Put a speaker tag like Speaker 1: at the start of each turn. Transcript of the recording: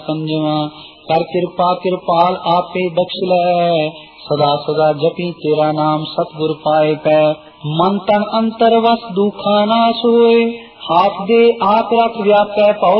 Speaker 1: पंजवा कर कृपा कृपाल आपे बख्श लै, सदा सदा जपी तेरा नाम सतगुर पाए पै। मन तन अंतर वस दुखा ना सोए, हाथ दे आप रख व्यापै पौ